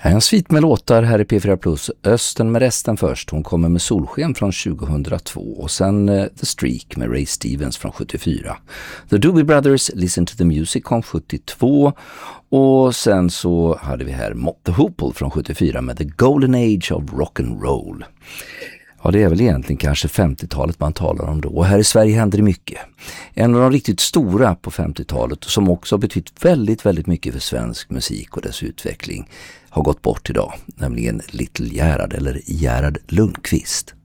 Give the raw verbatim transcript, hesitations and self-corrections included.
Här är en svit med låtar här i P fyra Plus. Östen med resten först. Hon kommer med Solsken från tjugohundratvå och sen uh, The Streak med Ray Stevens från sjuttiofyra. The Doobie Brothers Listen to the Music kom sjuttiotvå och sen så hade vi här Mott the Hoople från sjuttiofyra med The Golden Age of Rock'n'Roll. Ja, det är väl egentligen kanske femtiotalet man talar om då. Och här i Sverige händer det mycket. En av de riktigt stora på femtiotalet som också har betytt väldigt, väldigt mycket för svensk musik och dess utveckling har gått bort idag. Nämligen Little Gerhard eller Gerhard Lundqvist.